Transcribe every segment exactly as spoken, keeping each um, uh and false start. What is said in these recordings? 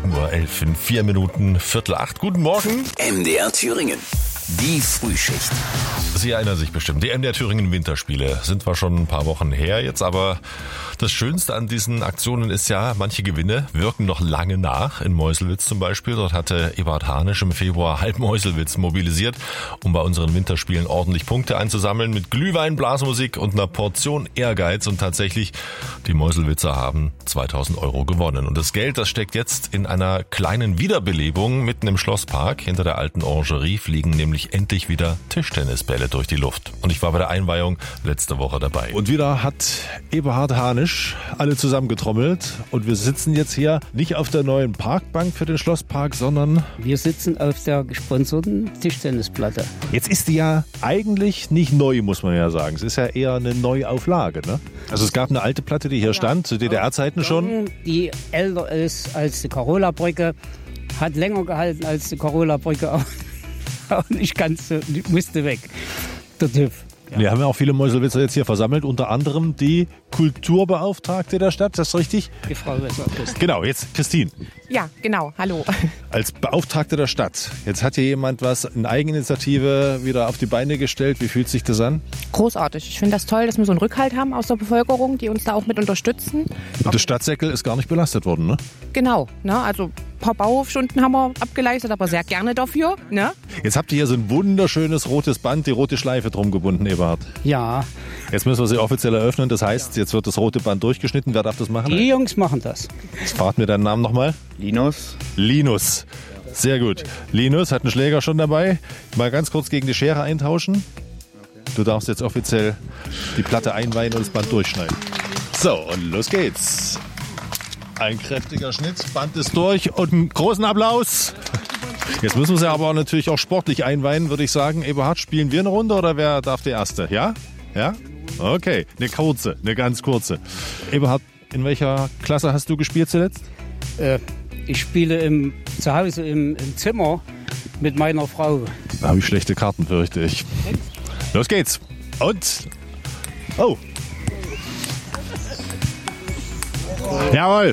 sieben Uhr elf in vier Minuten, Viertel acht. Guten Morgen. M D R Thüringen. Die Frühschicht. Sie erinnern sich bestimmt, die M D R Thüringen Winterspiele sind zwar schon ein paar Wochen her jetzt, aber das Schönste an diesen Aktionen ist ja, manche Gewinne wirken noch lange nach. In Meuselwitz zum Beispiel, dort hatte Eberhard Hanisch im Februar halb Meuselwitz mobilisiert, um bei unseren Winterspielen ordentlich Punkte einzusammeln mit Glühwein, Blasmusik und einer Portion Ehrgeiz. Und tatsächlich, die Meuselwitzer haben zweitausend Euro gewonnen. Und das Geld, das steckt jetzt in einer kleinen Wiederbelebung mitten im Schlosspark. Hinter der alten Orangerie fliegen nämlich endlich wieder Tischtennisbälle durch die Luft. Und ich war bei der Einweihung letzte Woche dabei. Und wieder hat Eberhard Hanisch alle zusammengetrommelt. Und wir sitzen jetzt hier nicht auf der neuen Parkbank für den Schlosspark, sondern... Wir sitzen auf der gesponserten Tischtennisplatte. Jetzt ist die ja eigentlich nicht neu, muss man ja sagen. Es ist ja eher eine Neuauflage, ne? Also es gab eine alte Platte, die hier stand, zu D D R-Zeiten schon. Die älter ist als die Carola-Brücke, hat länger gehalten als die Carola-Brücke auch. Auch nicht ganz so, die musste weg, der TÜV. Ja. Wir haben ja auch viele Meuselwitzer jetzt hier versammelt, unter anderem die Kulturbeauftragte der Stadt, das ist richtig? Die Frau Wesser. Genau, jetzt Christine. Ja, genau, hallo. Als Beauftragte der Stadt, jetzt hat hier jemand was in Eigeninitiative wieder auf die Beine gestellt. Wie fühlt sich das an? Großartig. Ich finde das toll, dass wir so einen Rückhalt haben aus der Bevölkerung, die uns da auch mit unterstützen. Und das Stadtsäckel ist gar nicht belastet worden, ne? Genau, ne? Also ein paar Bauhofstunden haben wir abgeleistet, aber sehr gerne dafür. Ne? Jetzt habt ihr hier so ein wunderschönes rotes Band, die rote Schleife drum gebunden, Eberhard. Ja. Jetzt müssen wir sie offiziell eröffnen, das heißt, jetzt wird das rote Band durchgeschnitten. Wer darf das machen? Die Jungs machen das. Jetzt verrat mir deinen Namen nochmal. Linus. Linus. Sehr gut. Linus hat einen Schläger schon dabei. Mal ganz kurz gegen die Schere eintauschen. Du darfst jetzt offiziell die Platte einweihen und das Band durchschneiden. So, und los geht's. Ein kräftiger Schnitt, Band ist durch und einen großen Applaus. Jetzt müssen wir sie aber natürlich auch sportlich einweihen, würde ich sagen. Eberhard, spielen wir eine Runde oder wer darf die erste? Ja? Ja? Okay, eine kurze, eine ganz kurze. Eberhard, in welcher Klasse hast du gespielt zuletzt? Äh, ich spiele im, zu Hause im, im Zimmer mit meiner Frau. Da habe ich schlechte Karten, fürchte ich. Los geht's. Und... Oh. Jawohl.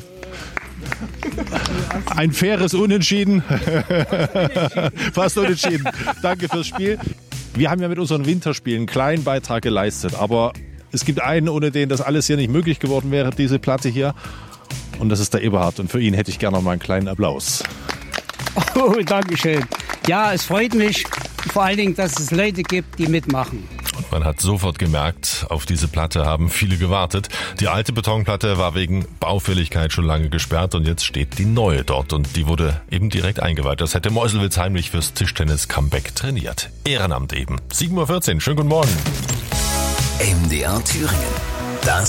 Ein faires Unentschieden. Fast unentschieden. Danke fürs Spiel. Wir haben ja mit unseren Winterspielen einen kleinen Beitrag geleistet, aber es gibt einen, ohne den das alles hier nicht möglich geworden wäre, diese Platte hier. Und das ist der Eberhard. Und für ihn hätte ich gerne noch mal einen kleinen Applaus. Oh, danke schön. Ja, es freut mich vor allen Dingen, dass es Leute gibt, die mitmachen. Und man hat sofort gemerkt, auf diese Platte haben viele gewartet. Die alte Betonplatte war wegen Baufälligkeit schon lange gesperrt und jetzt steht die neue dort. Und die wurde eben direkt eingeweiht. Das hätte Meuselwitz heimlich fürs Tischtennis-Comeback trainiert. Ehrenamt eben. sieben Uhr vierzehn, schönen guten Morgen. M D R Thüringen. Das